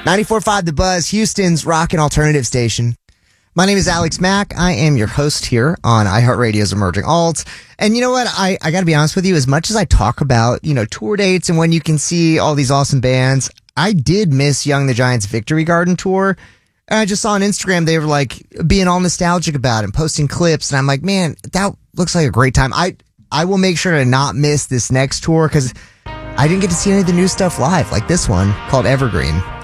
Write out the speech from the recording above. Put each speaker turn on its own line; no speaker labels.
94.5 The Buzz, Houston's rock and alternative station. My name is Alex Mack. I am your host here on iHeartRadio's Emerging Alts. And you know what? I got to be honest with you. As much as I talk about, tour dates and when you can see all these awesome bands, I did miss Young the Giants' Victory Garden tour. And I just saw on Instagram they were like being all nostalgic about it and posting clips. And I'm like, man, that looks like a great time. I will make sure to not miss this next tour because I didn't get to see any of the new stuff live, like this one called Evergreen.